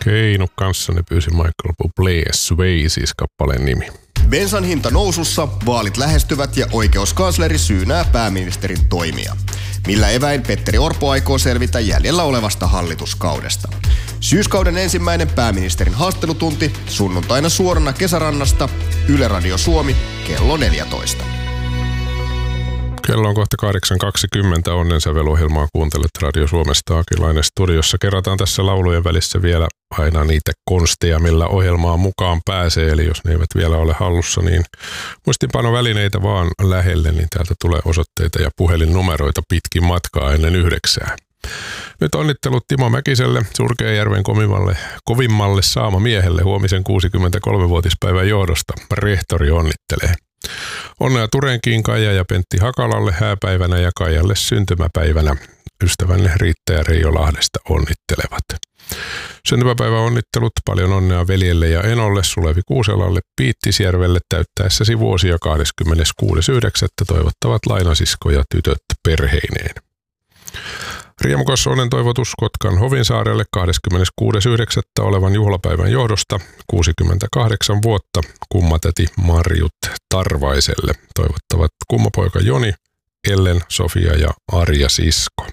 Keinu kanssa ne pyysi Michael Bublé Sway, siis kappaleen nimi. Bensan hinta nousussa, vaalit lähestyvät ja oikeuskansleri syynää pääministerin toimia. Millä eväin Petteri Orpo aikoo selvitä jäljellä olevasta hallituskaudesta? Syyskauden ensimmäinen pääministerin haastattelutunti sunnuntaina suorana Kesärannasta, Yle Radio Suomi, kello 14. Kello on kohta 8.20. Onnensävelohjelmaa kuuntelet Radio Suomesta. Akilainen studiossa. Kerrataan tässä laulujen välissä vielä aina niitä konsteja, millä ohjelmaan mukaan pääsee. Eli jos ne eivät vielä ole hallussa, niin muistinpanovälineitä vaan lähelle, niin täältä tulee osoitteita ja puhelinnumeroita pitkin matkaa ennen 9. Nyt onnittelut Timo Mäkiselle, Surkeajärven kovimmalle saamamiehelle huomisen 63-vuotispäivän johdosta. Rehtori onnittelee. Onnea Turenkiin, Kaija ja Pentti Hakalalle hääpäivänä ja Kaijalle syntymäpäivänä. Ystävänne Riitta ja Reijo Lahdesta onnittelevat. Syntymäpäivän onnittelut, paljon onnea veljelle ja enolle, Sulevi Kuuselalle, Piittisjärvelle täyttäessäsi vuosia 26.9. toivottavat lainasisko ja tytöt perheineen. Riemukas onnen toivotus Kotkan Hovinsaarelle 26.9. olevan juhlapäivän johdosta 68 vuotta kummatäti Marjut Tarvaiselle. Toivottavat kummapoika Joni, Ellen, Sofia ja Arja sisko.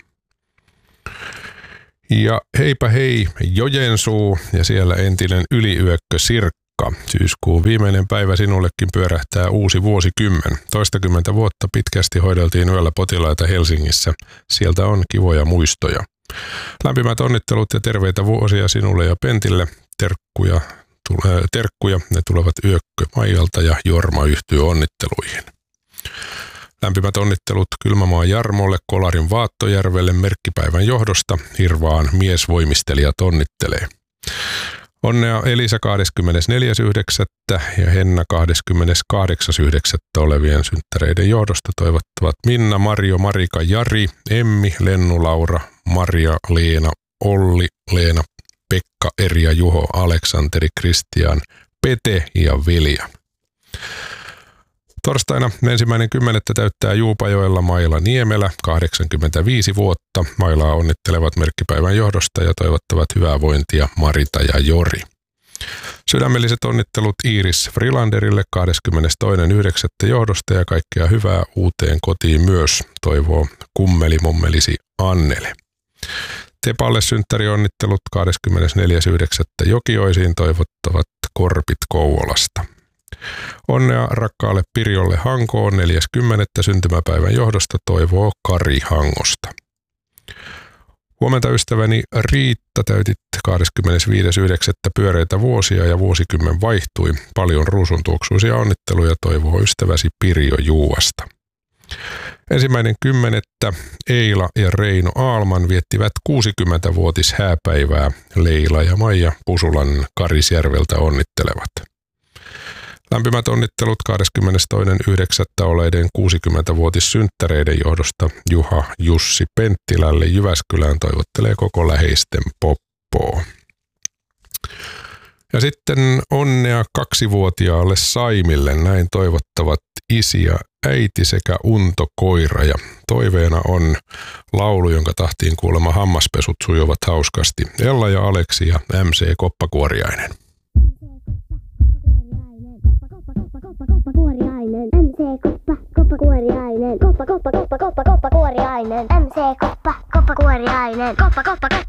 Ja heipä hei Jojensuu ja siellä entinen yliyökkö Sirkka. Syyskuun viimeinen päivä sinullekin pyörähtää uusi vuosikymmen. Toistakymmentä vuotta pitkästi hoideltiin yöllä potilaita Helsingissä. Sieltä on kivoja muistoja. Lämpimät onnittelut ja terveitä vuosia sinulle ja Pentille. Terkkuja. Ne tulevat Yökkö Maijalta ja Jorma yhtyy onnitteluihin. Lämpimät onnittelut Kylmämaan Jarmolle, Kolarin Vaattojärvelle merkkipäivän johdosta. Hirvaan miesvoimistelijat onnittelee. Onnea Elisa 24.9. ja Henna 28.9. olevien synttäreiden johdosta toivottavat Minna, Marjo, Marika, Jari, Emmi, Lennu, Laura, Maria, Leena, Olli, Leena, Pekka, Erja, Juho, Aleksanteri, Kristian, Pete ja Vilja. Torstaina 1.10. täyttää Juupajoella Maila Niemelä 85 vuotta. Mailaa onnittelevat merkkipäivän johdosta ja toivottavat hyvää vointia Marita ja Jori. Sydämelliset onnittelut Iiris Frilanderille 22.9. johdosta ja kaikkea hyvää uuteen kotiin myös, toivoo kummelimommelisi Annele. Tepalle synttärionnittelut 24.9. Jokioisiin toivottavat Korpit Kouvolasta. Onnea rakkaalle Pirjolle Hankoon 40. syntymäpäivän johdosta toivoo Kari Hangosta. Huomenta ystäväni Riitta, täytit 25.9. pyöreitä vuosia ja vuosikymmen vaihtui. Paljon ruusuntuoksuisia onnitteluja toivoo ystäväsi Pirjo Juuasta. 1.10. Eila ja Reino Aalman viettivät 60-vuotis hääpäivää. Leila ja Maija Pusulan Karisjärveltä onnittelevat. Lämpimät onnittelut 22.9. oleiden 60-vuotissynttäreiden johdosta Juha Jussi Penttilälle Jyväskylään toivottelee koko läheisten Poppoa. Ja sitten onnea 2-vuotiaalle Saimille, näin toivottavat isi ja äiti sekä Unto Koira. Ja toiveena on laulu, jonka tahtiin kuulemma hammaspesut sujuvat hauskasti. Ella ja Aleksi ja MC Koppakuoriainen. Koppakuoriainen, MC Koppakuoriainen, Koppakuoriainen, MC Koppakuoriainen,